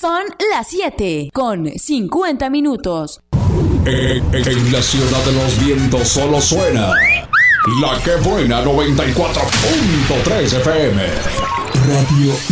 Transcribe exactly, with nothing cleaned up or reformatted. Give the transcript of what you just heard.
Son las siete con cincuenta minutos. En, en, en la ciudad de los vientos solo suena La Que Buena noventa y cuatro punto tres F M. Radio